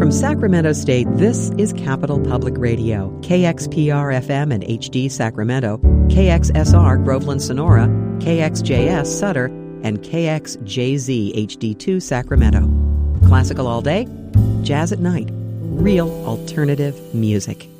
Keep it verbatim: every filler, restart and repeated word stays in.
From Sacramento State, this is Capital Public Radio, K X P R F M and H D Sacramento, K X S R Groveland Sonora, K X J S Sutter, and K X J Z H D two Sacramento. Classical all day, jazz at night. Real alternative music.